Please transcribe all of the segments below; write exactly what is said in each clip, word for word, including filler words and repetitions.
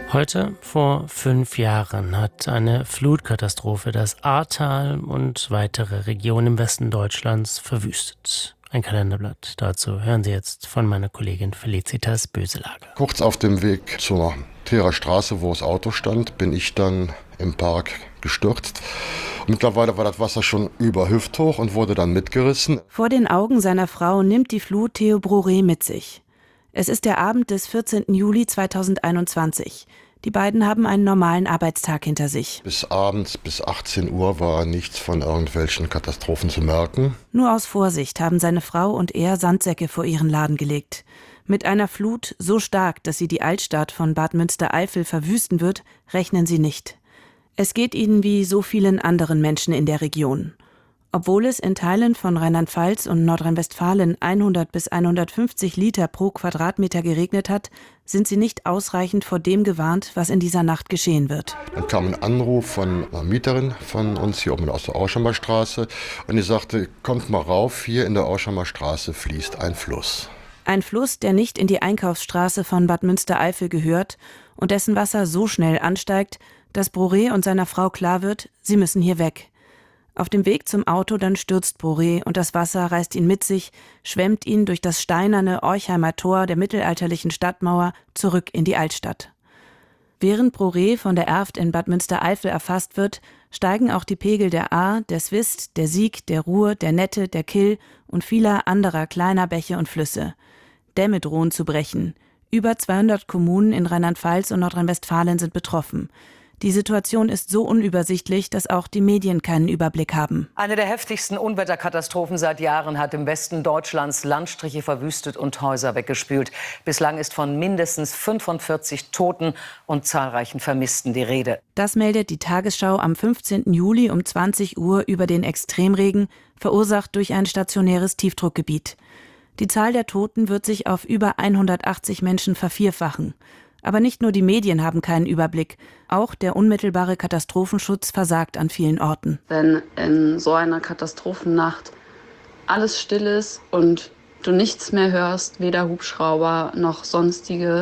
Heute vor fünf Jahren hat eine Flutkatastrophe das Ahrtal und weitere Regionen im Westen Deutschlands verwüstet. Ein Kalenderblatt. Dazu hören Sie jetzt von meiner Kollegin Felicitas Böselager. Kurz auf dem Weg zur Teerer Straße, wo das Auto stand, bin ich dann im Park gestürzt. Mittlerweile war das Wasser schon über hüfthoch und wurde dann mitgerissen. Vor den Augen seiner Frau nimmt die Flut Theo Broré mit sich. Es ist der Abend des vierzehnten Juli zweitausendeinundzwanzig. Die beiden haben einen normalen Arbeitstag hinter sich. Bis abends, bis achtzehn Uhr war nichts von irgendwelchen Katastrophen zu merken. Nur aus Vorsicht haben seine Frau und er Sandsäcke vor ihren Laden gelegt. Mit einer Flut so stark, dass sie die Altstadt von Bad Münstereifel verwüsten wird, rechnen sie nicht. Es geht ihnen wie so vielen anderen Menschen in der Region. Obwohl es in Teilen von Rheinland-Pfalz und Nordrhein-Westfalen hundert bis hundertfünfzig Liter pro Quadratmeter geregnet hat, sind sie nicht ausreichend vor dem gewarnt, was in dieser Nacht geschehen wird. Dann kam ein Anruf von einer Mieterin von uns hier oben aus der Auschamer Straße und die sagte, kommt mal rauf, hier in der Auschamer Straße fließt ein Fluss. Ein Fluss, der nicht in die Einkaufsstraße von Bad Münstereifel gehört und dessen Wasser so schnell ansteigt, dass Broré und seiner Frau klar wird, sie müssen hier weg. Auf dem Weg zum Auto dann stürzt Broré und das Wasser reißt ihn mit sich, schwemmt ihn durch das steinerne Orchheimer Tor der mittelalterlichen Stadtmauer zurück in die Altstadt. Während Broré von der Erft in Bad Münstereifel erfasst wird, steigen auch die Pegel der Ahr, der Swist, der Sieg, der Ruhr, der Nette, der Kill und vieler anderer kleiner Bäche und Flüsse. Dämme drohen zu brechen. Über zweihundert Kommunen in Rheinland-Pfalz und Nordrhein-Westfalen sind betroffen. Die Situation ist so unübersichtlich, dass auch die Medien keinen Überblick haben. Eine der heftigsten Unwetterkatastrophen seit Jahren hat im Westen Deutschlands Landstriche verwüstet und Häuser weggespült. Bislang ist von mindestens fünfundvierzig Toten und zahlreichen Vermissten die Rede. Das meldet die Tagesschau am fünfzehnten Juli um zwanzig Uhr über den Extremregen, verursacht durch ein stationäres Tiefdruckgebiet. Die Zahl der Toten wird sich auf über hundertachtzig Menschen vervierfachen. Aber nicht nur die Medien haben keinen Überblick, auch der unmittelbare Katastrophenschutz versagt an vielen Orten. Wenn in so einer Katastrophennacht alles still ist und du nichts mehr hörst, weder Hubschrauber noch sonstiges,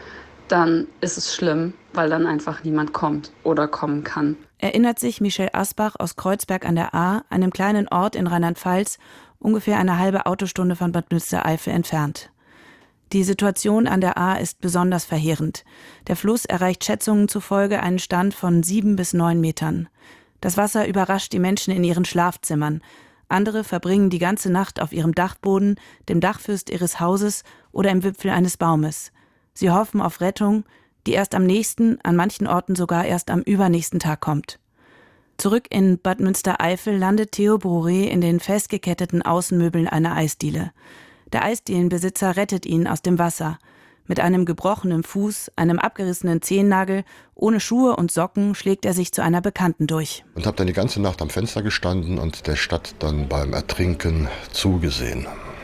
dann ist es schlimm, weil dann einfach niemand kommt oder kommen kann. Erinnert sich Michel Asbach aus Kreuzberg an der Ahr, einem kleinen Ort in Rheinland-Pfalz, ungefähr eine halbe Autostunde von Bad Münstereifel entfernt. Die Situation an der Ahr ist besonders verheerend. Der Fluss erreicht Schätzungen zufolge einen Stand von sieben bis neun Metern. Das Wasser überrascht die Menschen in ihren Schlafzimmern. Andere verbringen die ganze Nacht auf ihrem Dachboden, dem Dachfirst ihres Hauses oder im Wipfel eines Baumes. Sie hoffen auf Rettung, die erst am nächsten, an manchen Orten sogar erst am übernächsten Tag kommt. Zurück in Bad Münstereifel landet Theo Broré in den festgeketteten Außenmöbeln einer Eisdiele. Der Eisdielenbesitzer rettet ihn aus dem Wasser. Mit einem gebrochenen Fuß, einem abgerissenen Zehennagel, ohne Schuhe und Socken schlägt er sich zu einer Bekannten durch. Und habe dann die ganze Nacht am Fenster gestanden und der Stadt dann beim Ertrinken zugesehen.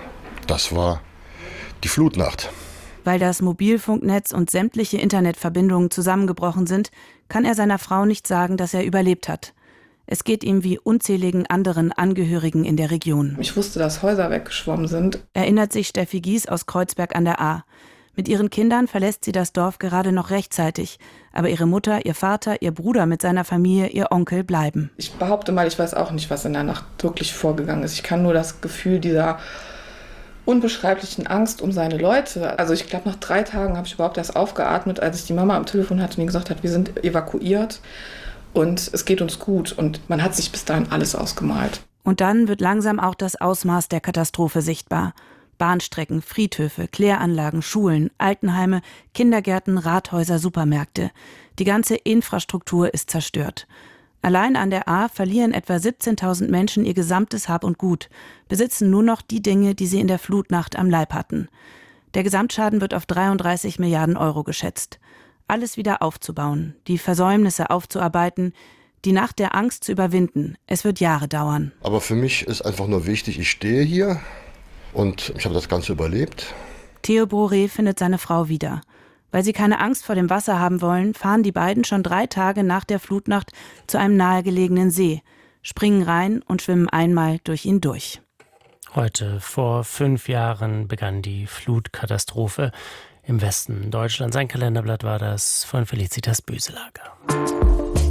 Das war die Flutnacht. Weil das Mobilfunknetz und sämtliche Internetverbindungen zusammengebrochen sind, kann er seiner Frau nicht sagen, dass er überlebt hat. Es geht ihm wie unzähligen anderen Angehörigen in der Region. Ich wusste, dass Häuser weggeschwommen sind. Erinnert sich Steffi Gies aus Kreuzberg an der Ahr. Mit ihren Kindern verlässt sie das Dorf gerade noch rechtzeitig. Aber ihre Mutter, ihr Vater, ihr Bruder mit seiner Familie, ihr Onkel bleiben. Ich behaupte mal, ich weiß auch nicht, was in der Nacht wirklich vorgegangen ist. Ich kann nur das Gefühl dieser unbeschreiblichen Angst um seine Leute. Also ich glaube, nach drei Tagen habe ich überhaupt erst aufgeatmet, als ich die Mama am Telefon hatte und mir gesagt hat, wir sind evakuiert. Und es geht uns gut und man hat sich bis dahin alles ausgemalt. Und dann wird langsam auch das Ausmaß der Katastrophe sichtbar. Bahnstrecken, Friedhöfe, Kläranlagen, Schulen, Altenheime, Kindergärten, Rathäuser, Supermärkte. Die ganze Infrastruktur ist zerstört. Allein an der Ahr verlieren etwa siebzehntausend Menschen ihr gesamtes Hab und Gut, besitzen nur noch die Dinge, die sie in der Flutnacht am Leib hatten. Der Gesamtschaden wird auf dreiunddreißig Milliarden Euro geschätzt. Alles wieder aufzubauen, die Versäumnisse aufzuarbeiten, die Nacht der Angst zu überwinden. Es wird Jahre dauern. Aber für mich ist einfach nur wichtig, ich stehe hier und ich habe das Ganze überlebt. Theo Broré findet seine Frau wieder. Weil sie keine Angst vor dem Wasser haben wollen, fahren die beiden schon drei Tage nach der Flutnacht zu einem nahegelegenen See, springen rein und schwimmen einmal durch ihn durch. Heute vor fünf Jahren begann die Flutkatastrophe. im Westen Deutschlands. Ein Kalenderblatt war das von Felicitas Böselager.